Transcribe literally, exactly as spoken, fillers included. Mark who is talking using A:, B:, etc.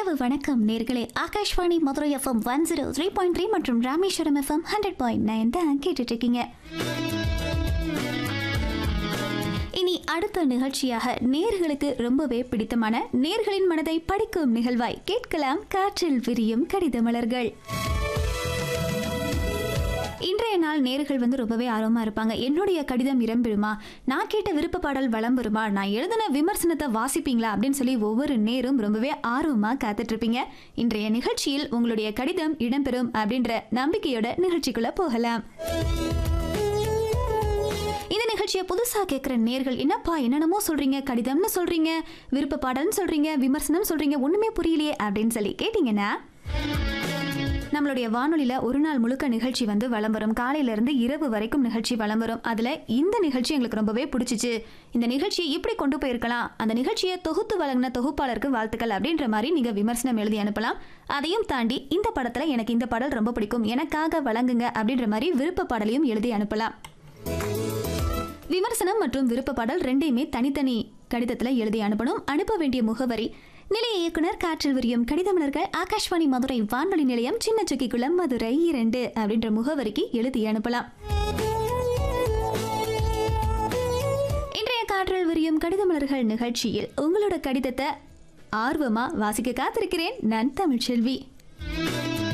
A: இரவு வணக்கம் நேர்களே. Akashvani Madurai FM one zero three point three மற்றும் Rameswaram FM hundred point nine தான் கேட்டுட்டு இருக்கீங்க. இனி அடுத்த நிகழ்ச்சியாக நேர்களுக்கு ரொம்பவே பிடித்தமான நேர்களின் மனதை படிக்கும் நிகழ்வாய் கேட்கலாம் காற்றில் விரியும் கடித மலர்கள். இன்றைய நாள் நேர்கள் வந்து ரொம்பவே ஆர்வமா இருப்பாங்க. என்னுடைய கடிதம் இடம்பெறுமா, நான் கேட்ட விருப்ப பாடல் வலம் வருமா, நான் எழுதின விமர்சனத்தை வாசிப்பீங்களா அப்படின்னு சொல்லி ஒவ்வொரு நேரும் ரொம்பவே ஆர்வமா காத்துட்டு இருப்பீங்க. இன்றைய நிகழ்ச்சியில் உங்களுடைய கடிதம் இடம்பெறும் அப்படின்ற நம்பிக்கையோட நிகழ்ச்சிக்குள்ள போகலாம். இந்த நிகழ்ச்சியை புதுசா கேட்கிற நேர்கள், என்னப்பா என்னென்னமோ சொல்றீங்க, கடிதம்னு சொல்றீங்க, விருப்ப பாடல்னு சொல்றீங்க, விமர்சனம் சொல்றீங்க, ஒண்ணுமே புரியலையே அப்படின்னு சொல்லி கேட்டீங்கன்னா, நம்மளுடைய வானொலியில ஒரு நாள் முழுக்க நிகழ்ச்சி வந்து வலம் வரும். காலையில இருந்து இரவு வரைக்கும் நிகழ்ச்சி வலம் வரும். அதுல இந்த நிகழ்ச்சி எங்களுக்கு ரொம்பவே பிடிச்சிச்சு, இந்த நிகழ்ச்சியை இப்படி கொண்டு போயிருக்கலாம், அந்த நிகழ்ச்சியை தொகுத்து வழங்கின தொகுப்பாளருக்கு வாழ்த்துக்கள் அப்படின்ற மாதிரி நீங்க விமர்சனம் எழுதி அனுப்பலாம். அதையும் தாண்டி இந்த படத்துல எனக்கு இந்த பாடல் ரொம்ப பிடிக்கும், எனக்காக வழங்குங்க அப்படின்ற மாதிரி விருப்ப பாடலையும் எழுதி அனுப்பலாம். விமர்சனம் மற்றும் விருப்ப பாடல் ரெண்டையுமே தனித்தனி கடிதத்துல எழுதி அனுப்பணும். அனுப்ப வேண்டிய முகவரி நிலைய இயக்குனர் காற்றில் விரியும் கடிதமலர்கள், ஆகாஷ்வாணி மதுரை வானொலி நிலையம், சின்ன சுக்கிக்குளம், மதுரை இரண்டு அப்படின்ற முகவரிக்கு எழுதி அனுப்பலாம். இன்றைய காற்றில் விரியும் கடிதமலர்கள் நிகழ்ச்சியில் உங்களோட கடிதத்தை ஆர்வமா வாசிக்க காத்திருக்கிறேன். நான் தமிழ்ச்செல்வி.